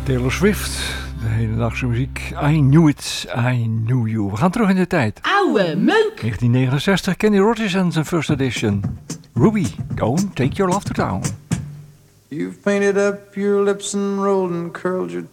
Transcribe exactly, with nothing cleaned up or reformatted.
Taylor Swift, de hedendaagse muziek. I knew it, I knew you. We gaan terug in de tijd. Oude meuk! negentien negenenzestig, Kenny Rogers en zijn first edition. Ruby, don't take your love to town. You've painted up your lips and rolled and curled your